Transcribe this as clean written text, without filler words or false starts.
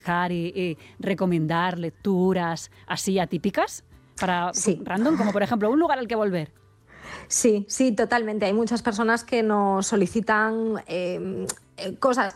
y recomendar lecturas así atípicas para random, como por ejemplo un lugar al que volver. Sí, totalmente. Hay muchas personas que nos solicitan cosas